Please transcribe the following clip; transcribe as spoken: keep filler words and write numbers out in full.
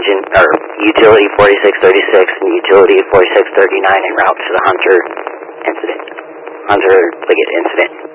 engine, or utility forty-six thirty-six and utility forty-six thirty-nine en route to the Hunter incident, Hunter Liggett incident.